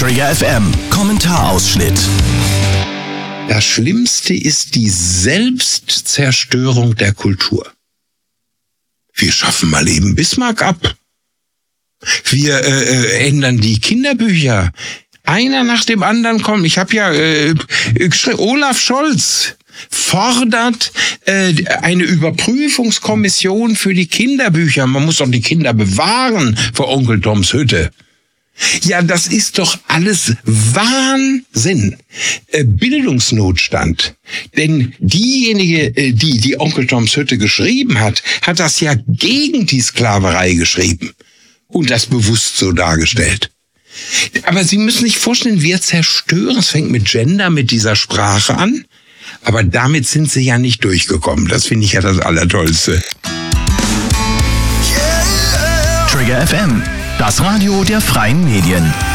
Trigger FM Kommentarausschnitt. Das Schlimmste ist die Selbstzerstörung der Kultur. Wir schaffen mal eben Bismarck ab. Wir ändern die Kinderbücher. Einer nach dem anderen kommt. Ich habe ja geschrieben, Olaf Scholz fordert eine Überprüfungskommission für die Kinderbücher. Man muss doch die Kinder bewahren vor Onkel Toms Hütte. Ja, das ist doch alles Wahnsinn. Bildungsnotstand. Denn diejenige, die Onkel Toms Hütte geschrieben hat, hat das ja gegen die Sklaverei geschrieben. Und das bewusst so dargestellt. Aber Sie müssen sich vorstellen, wir zerstören, es fängt mit Gender, mit dieser Sprache an. Aber damit sind Sie ja nicht durchgekommen. Das finde ich ja das Allertollste. Trigger FM, das Radio der freien Medien.